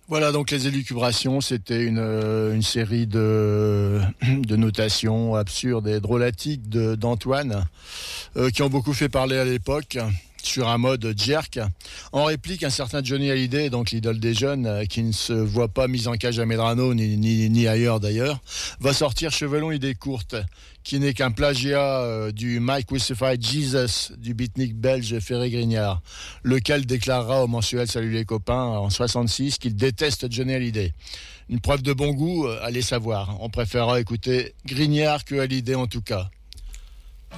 Voilà, donc les élucubrations, c'était une série de notations absurdes et drôlatiques d'Antoine, qui ont beaucoup fait parler à l'époque, sur un mode jerk. En réplique, un certain Johnny Hallyday, donc l'idole des jeunes, qui ne se voit pas mis en cage à Medrano, ni ailleurs d'ailleurs, va sortir Cheveux longs, idées courtes, qui n'est qu'un plagiat du My Crucified Jesus du beatnik belge Ferré Grignard, lequel déclarera au mensuel Salut les copains en 66 qu'il déteste Johnny Hallyday. Une preuve de bon goût, allez savoir. On préférera écouter Grignard que Hallyday en tout cas.